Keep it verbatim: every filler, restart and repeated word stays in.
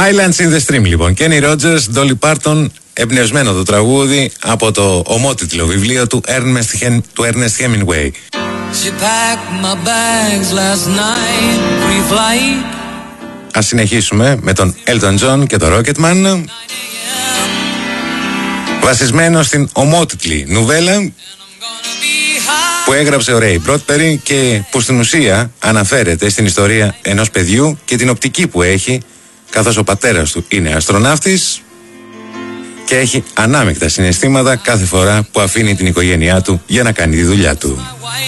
Islands in the Stream, λοιπόν. Kenny Rogers, Dolly Parton, εμπνευσμένο το τραγούδι από το ομότιτλο βιβλίο του Ernest, του Ernest Hemingway. Ας συνεχίσουμε με τον Elton John και το Rocketman, βασισμένο στην ομότιτλη νουβέλα που έγραψε ο Ray Bradbury και που στην ουσία αναφέρεται στην ιστορία ενός παιδιού και την οπτική που έχει, καθώς ο πατέρας του είναι αστροναύτης και έχει ανάμεικτα συναισθήματα κάθε φορά που αφήνει την οικογένειά του για να κάνει τη δουλειά του.